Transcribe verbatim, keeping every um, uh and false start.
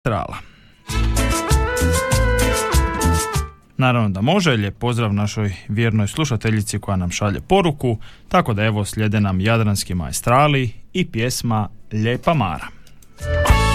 Trala. Naravno da može, lijep pozdrav našoj vjernoj slušateljici koja nam šalje poruku, tako da evo slijede nam Jadranski maestrali i pjesma Lijepa Mara.